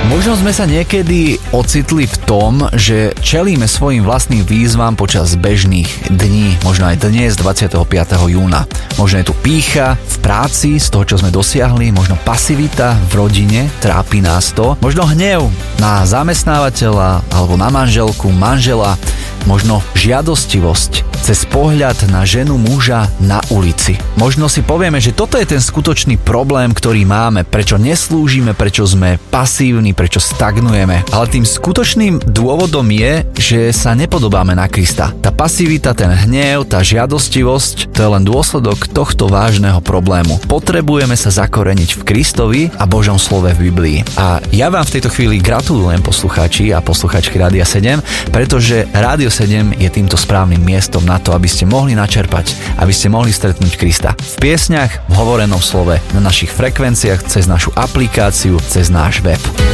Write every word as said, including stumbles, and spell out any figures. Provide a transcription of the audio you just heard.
Možno sme sa niekedy ocitli v tom, že čelíme svojim vlastným výzvam počas bežných dní, možno aj dnes, dvadsiateho piateho júna. Možno je tu pýcha v práci z toho, čo sme dosiahli, možno pasivita v rodine, trápi nás to, možno hnev na zamestnávateľa alebo na manželku, manžela, možno žiadostivosť cez pohľad na ženu muža na ulici. Možno si povieme, že toto je ten skutočný problém, ktorý máme, prečo neslúžime, prečo sme pasívni, prečo stagnujeme. Ale tým skutočným dôvodom je, že sa nepodobáme na Krista. Tá pasivita, ten hnev, tá žiadostivosť, to je len dôsledok tohto vážneho problému. Potrebujeme sa zakoreniť v Kristovi a Božom slove v Biblii. A ja vám v tejto chvíli gratulujem, poslucháči a poslucháčky Rádia sedem, pretože Rádio sedem je týmto správnym miestom na to, aby ste mohli načerpať, aby ste mohli stretnúť Krista v piesňach, v hovorenom slove, na našich frekvenciách, cez našu aplikáciu, cez náš web.